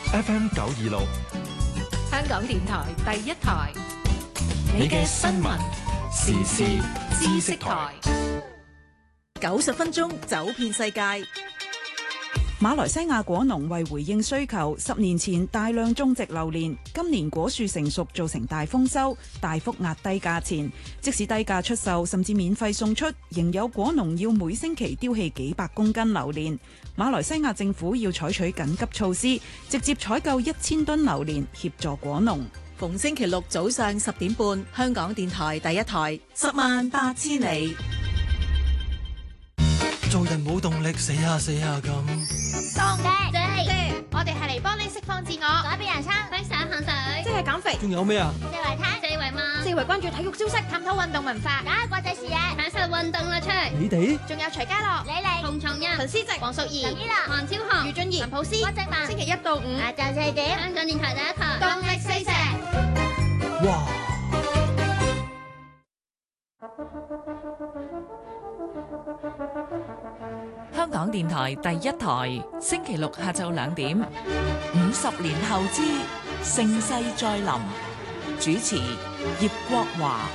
FM 926， 香港電台第一台， 你嘅新聞時事知識台 ，90分鐘走遍世界。馬來西亞果農為回應需求，10年前大量種植榴蓮，今年果樹成熟造成大豐收，大幅壓低價錢。即使低價出售，甚至免費送出，仍有果農要每星期丟棄幾百公斤榴蓮。馬來西亞政府要採取緊急措施，直接採購1000噸榴蓮協助果農。 逢星期六早上10點半，香港電台第一台，108000里。 做人冇動力，死下咁。 爹，我哋係嚟幫你釋放自我，改變人生，分享汗水， 即係減肥。 仲有咩啊？ 四圍睇，四圍望， 四圍關注體育消息，探討運動文化， 打開國際視野，享受運動樂趣。 你哋仲有徐家樂、 李麗、洪松蔭、 陳思靜、黃淑儀、 陳依樂、韓超雄、 余俊賢、陳普思、 郭正文。 星期1到5 下晝4點，香港電台第一台，動力四射。 哇！ 香港電台第一台，星期六下晝2點，50年後之盛世再臨，主持葉國華。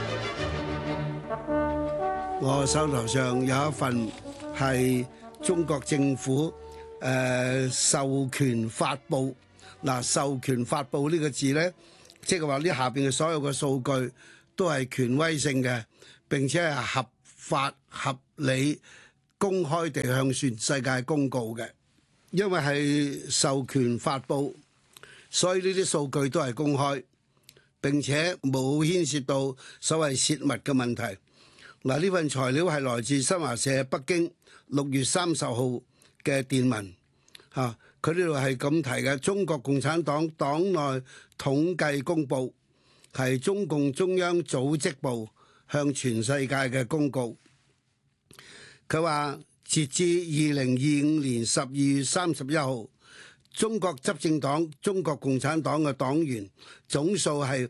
我手頭上有一份係中國政府授權發布。嗱，授權發布呢個字呢，即係話呢下邊嘅所有嘅數據都係權威性嘅，並且係合法合理公開地向全世界公告嘅。因為係授權發布，所以呢啲數據都係公開，並且冇牽涉到所謂泄密嘅問題。嗱，呢份材料係來自新華社北京6月30號嘅電文嚇。佢呢度係咁提嘅，中國共產黨黨內統計公佈係中共中央組織部向全世界嘅公告。佢話截至2025年12月31號，中國執政黨中國共產黨嘅黨員總數係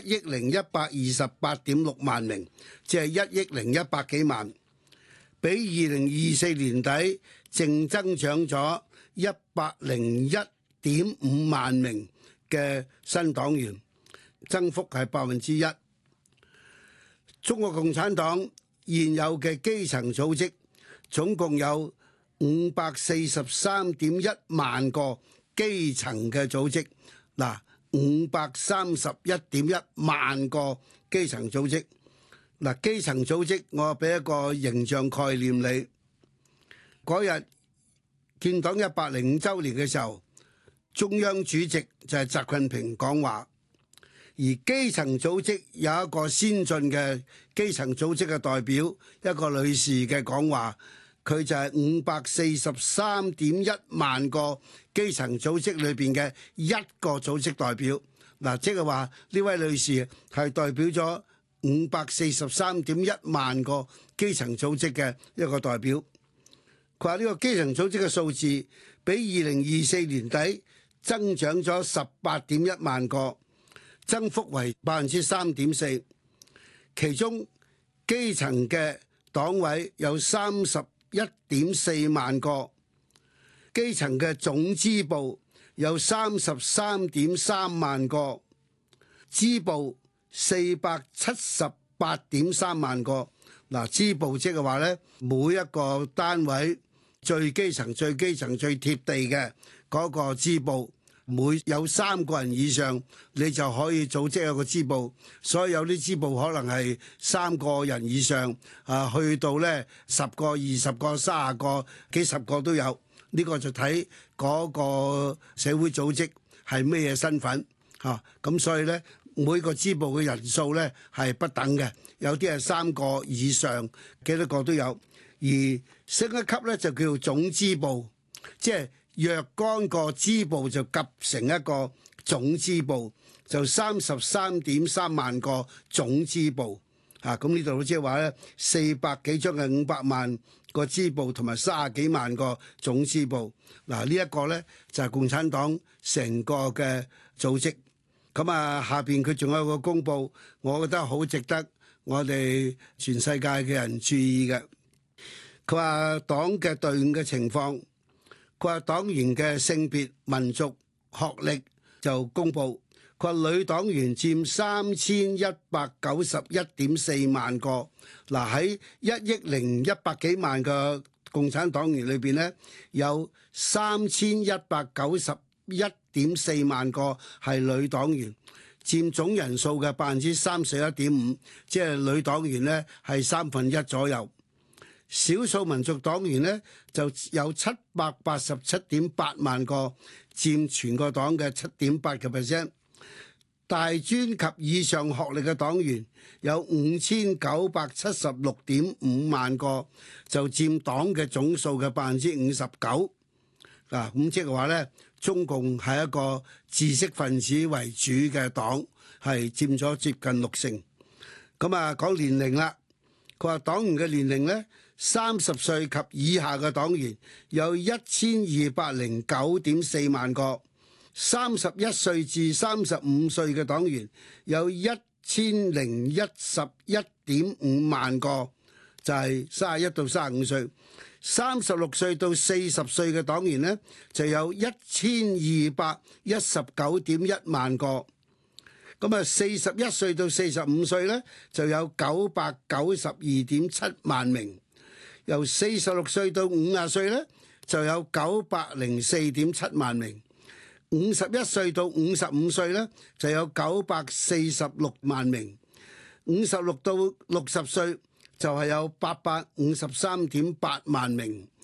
10128.6萬名，即係10100幾萬，比2024年底淨增長咗101.5萬名嘅新黨員，增幅係1%。中國共產黨現有嘅基層組織總共有543.1萬個基層嘅組織。嗱，531.1萬個基層組織。嗱，基層組織我俾一個形象概念你。嗰日建黨105週年嘅時候，中央主席就係習近平講話，而基層組織有一個先進嘅基層組織嘅代表，一個女士嘅講話，佢就係543.1萬個基層組織裏邊嘅一個組織代表。嗱，即係話呢位女士係代表咗543.1萬個基層組織嘅一個代表。佢話呢個基層組織嘅數字比2024年底增長咗18.1萬個，增幅為3.4%。其中基層嘅黨委有31.4萬個，基層嘅總支部有33.3萬個，支部478.3萬個。嗱，支部即係話呢，每一個單位最基層、最貼地嘅嗰個支部，每有3個人以上，你就可以組織一個支部。所以有啲支部可能係3個人以上，去到呢10個、20個、30個、幾十個都有。呢個就睇嗰個社會組織係咩嘢身份嚇。咁所以呢，每個支部嘅人數呢係不等嘅，有啲係3個以上，幾多個都有。而升一級咧就叫做總支部，即係若干個支部就夾成一個總支部，就33.3萬個總支部。咁呢度即係話咧400幾張嘅500萬個支部同埋30幾萬個總支部。嗱，呢一個咧就係共產黨成個嘅組織。咁下邊佢仲有一個公佈，我覺得好值得我哋全世界嘅人注意嘅。佢話黨嘅隊伍嘅情況，佢話黨員嘅性別、民族、 學歷就公佈，佢話女黨員佔3191.4萬個。嗱，喺1億100幾萬個共產黨員裏邊呢，有3191.4萬個係女黨員，佔總人數嘅31.5%，即係女黨員呢係1/3左右。少數民族黨員呢就有787.8萬個，佔全個黨嘅7.8%。大專及以上學歷嘅黨員有5976.5萬個，就佔黨嘅總數嘅59%。咁即係話呢，中共係一個知識分子為主嘅黨，係佔咗接近60%。咁啊，講年齡啦，佢話黨員嘅年齡呢，30歲及以下嘅黨員有1209.4萬個。31歲至35歲嘅黨員有1011.5萬個，就係31到35歲。36歲到40歲嘅黨員呢，就有1219.1萬個。咁啊，41歲到45歲呢，就有992.7萬名。由46歲到50歲呢，就有904.7萬名。51歲到55歲呢，就有946萬名；56到60歲就係有853.8萬名。